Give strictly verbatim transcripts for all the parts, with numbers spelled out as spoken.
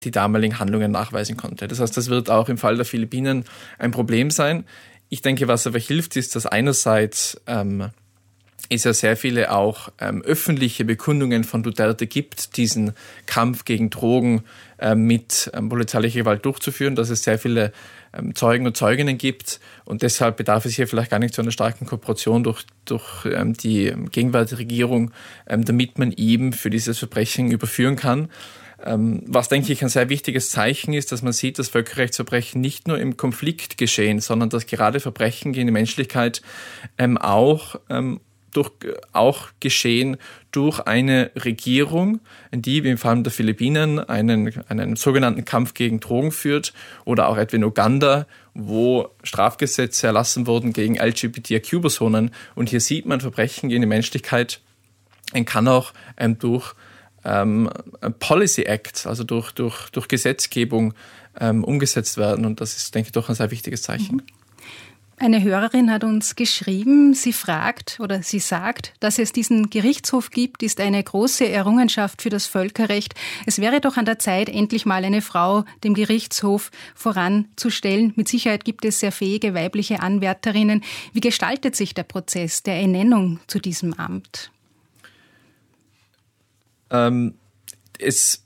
die damaligen Handlungen nachweisen konnte. Das heißt, das wird auch im Fall der Philippinen ein Problem sein. Ich denke, was aber hilft, ist, dass einerseits ähm, es ja sehr viele auch ähm, öffentliche Bekundungen von Duterte gibt, diesen Kampf gegen Drogen äh, mit ähm, polizeilicher Gewalt durchzuführen, dass es sehr viele ähm, Zeugen und Zeuginnen gibt und deshalb bedarf es hier vielleicht gar nicht so einer starken Kooperation durch, durch ähm, die gegenwärtige Regierung, ähm, damit man eben für dieses Verbrechen überführen kann. Ähm, was, denke ich, ein sehr wichtiges Zeichen ist, dass man sieht, dass Völkerrechtsverbrechen nicht nur im Konflikt geschehen, sondern dass gerade Verbrechen gegen die Menschlichkeit ähm, auch ähm, durch, auch geschehen durch eine Regierung, die wie im Fall der Philippinen einen, einen sogenannten Kampf gegen Drogen führt oder auch etwa in Uganda, wo Strafgesetze erlassen wurden gegen L G B T I Q-Personen. Und hier sieht man, Verbrechen gegen die Menschlichkeit kann auch ähm, durch ähm, Policy Acts, also durch, durch, durch Gesetzgebung ähm, umgesetzt werden. Und das ist, denke ich, doch ein sehr wichtiges Zeichen. Mhm. Eine Hörerin hat uns geschrieben, sie fragt oder sie sagt, dass es diesen Gerichtshof gibt, ist eine große Errungenschaft für das Völkerrecht. Es wäre doch an der Zeit, endlich mal eine Frau dem Gerichtshof voranzustellen. Mit Sicherheit gibt es sehr fähige weibliche Anwärterinnen. Wie gestaltet sich der Prozess der Ernennung zu diesem Amt? Ähm, es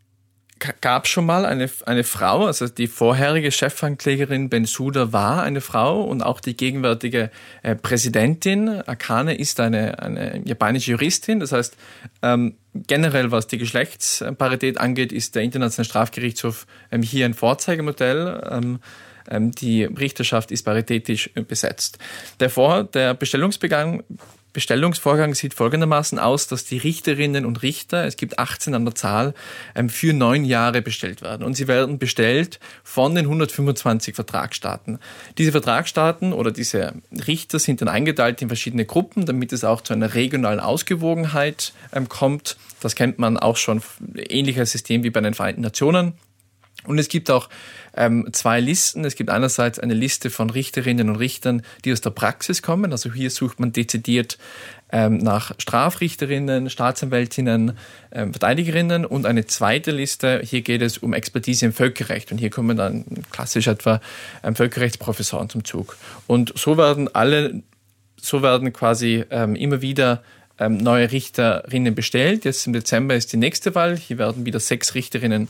gab schon mal eine, eine Frau, also die vorherige Chefanklägerin Bensouda war eine Frau und auch die gegenwärtige äh, Präsidentin Akane ist eine, eine japanische Juristin. Das heißt, ähm, generell was die Geschlechtsparität angeht, ist der Internationale Strafgerichtshof ähm, hier ein Vorzeigemodell. Ähm, ähm, die Richterschaft ist paritätisch äh, besetzt. Der, Vor- der Bestellungsbegang Bestellungsvorgang sieht folgendermaßen aus, dass die Richterinnen und Richter, es gibt achtzehn an der Zahl, für neun Jahre bestellt werden. Und sie werden bestellt von den hundertfünfundzwanzig Vertragsstaaten. Diese Vertragsstaaten oder diese Richter sind dann eingeteilt in verschiedene Gruppen, damit es auch zu einer regionalen Ausgewogenheit kommt. Das kennt man auch schon, ähnliches System wie bei den Vereinten Nationen. Und es gibt auch ähm, zwei Listen. Es gibt einerseits eine Liste von Richterinnen und Richtern, die aus der Praxis kommen. Also hier sucht man dezidiert ähm, nach Strafrichterinnen, Staatsanwältinnen, ähm, Verteidigerinnen und eine zweite Liste. Hier geht es um Expertise im Völkerrecht und hier kommen dann klassisch etwa ähm, Völkerrechtsprofessoren zum Zug. Und so werden alle, so werden quasi ähm, immer wieder ähm, neue Richterinnen bestellt. Jetzt im Dezember ist die nächste Wahl. Hier werden wieder sechs Richterinnen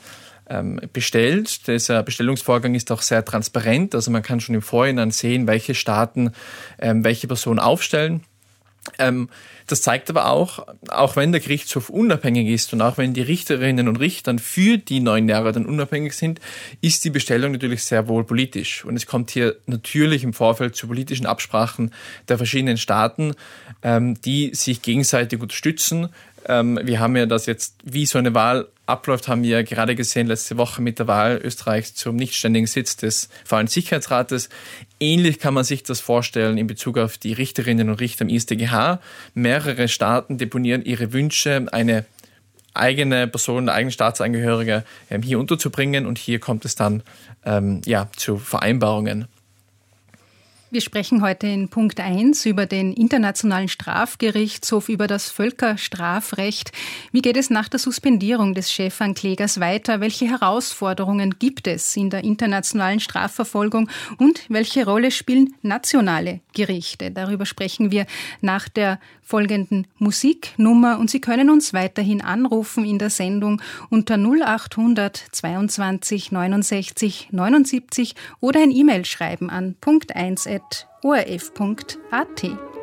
bestellt. Dieser Bestellungsvorgang ist auch sehr transparent, also man kann schon im Vorhinein sehen, welche Staaten ähm, welche Personen aufstellen. Ähm, das zeigt aber auch, auch wenn der Gerichtshof unabhängig ist und auch wenn die Richterinnen und Richter für die neun Jahre dann unabhängig sind, ist die Bestellung natürlich sehr wohl politisch. Und es kommt hier natürlich im Vorfeld zu politischen Absprachen der verschiedenen Staaten, ähm, die sich gegenseitig unterstützen. Ähm, wir haben ja das jetzt, wie so eine Wahl abläuft, haben wir ja gerade gesehen letzte Woche mit der Wahl Österreichs zum nichtständigen Sitz des V N-Sicherheitsrates. Ähnlich kann man sich das vorstellen in Bezug auf die Richterinnen und Richter im I S t G H. Mehrere Staaten deponieren ihre Wünsche, eine eigene Person, eine eigene Staatsangehörige ähm, hier unterzubringen und hier kommt es dann ähm, ja, zu Vereinbarungen. Wir sprechen heute in Punkt eins über den Internationalen Strafgerichtshof, über das Völkerstrafrecht. Wie geht es nach der Suspendierung des Chefanklägers weiter? Welche Herausforderungen gibt es in der internationalen Strafverfolgung und welche Rolle spielen nationale Gerichte? Darüber sprechen wir nach der folgenden Musiknummer und Sie können uns weiterhin anrufen in der Sendung unter null achthundert zweiundzwanzig neunundsechzig neunundsiebzig oder ein E-Mail schreiben an punkt eins at o r f punkt a t.